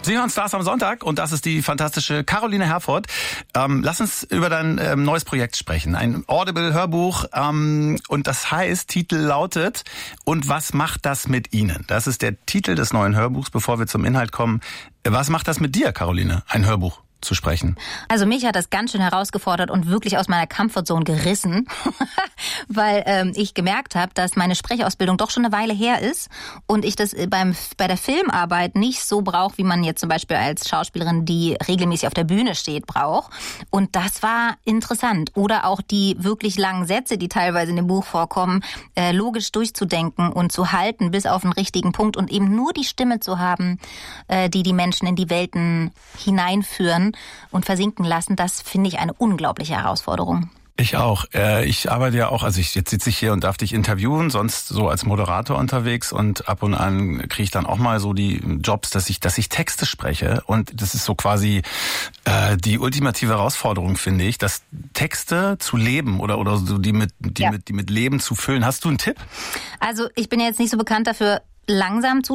Sie hören Stars am Sonntag und das ist die fantastische Caroline Herford. Lass uns über dein neues Projekt sprechen. Ein Audible-Hörbuch und das heißt, Titel lautet "Und was macht das mit Ihnen?" Das ist der Titel des neuen Hörbuchs. Bevor wir zum Inhalt kommen, was macht das mit dir, Caroline, ein Hörbuch zu sprechen? Also mich hat das ganz schön herausgefordert und wirklich aus meiner Comfortzone gerissen, weil ich gemerkt habe, dass meine Sprechausbildung doch schon eine Weile her ist und ich das bei der Filmarbeit nicht so brauche, wie man jetzt zum Beispiel als Schauspielerin, die regelmäßig auf der Bühne steht, braucht. Und das war interessant. Oder auch die wirklich langen Sätze, die teilweise in dem Buch vorkommen, logisch durchzudenken und zu halten bis auf den richtigen Punkt und eben nur die Stimme zu haben, die Menschen in die Welten hineinführen und versinken lassen, das finde ich eine unglaubliche Herausforderung. Ich auch. Ich arbeite ja auch, also jetzt sitze ich hier und darf dich interviewen, sonst so als Moderator unterwegs und ab und an kriege ich dann auch mal so die Jobs, dass ich Texte spreche und das ist so quasi die ultimative Herausforderung, finde ich, dass Texte zu leben oder so die mit Leben zu füllen. Hast du einen Tipp? Also ich bin ja jetzt nicht so bekannt dafür, langsam zu